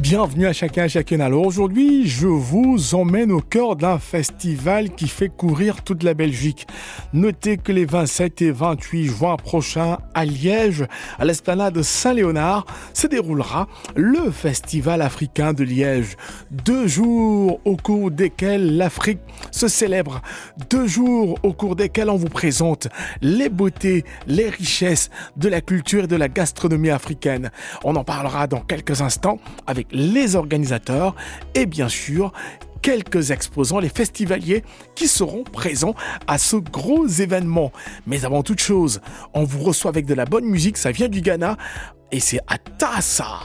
Bienvenue à chacun et chacune. Alors aujourd'hui, je vous emmène au cœur d'un festival qui fait courir toute la Belgique. Notez que les 27 et 28 juin prochains à Liège, à l'esplanade Saint-Léonard, se déroulera le Festival africain de Liège. 2 jours au cours desquels l'Afrique se célèbre. 2 jours au cours desquels on vous présente les beautés, les richesses de la culture et de la gastronomie africaine. On en parlera dans quelques instants avec les organisateurs et bien sûr quelques exposants, les festivaliers qui seront présents à ce gros événement. Mais avant toute chose, on vous reçoit avec de la bonne musique, ça vient du Ghana et c'est à Tassa.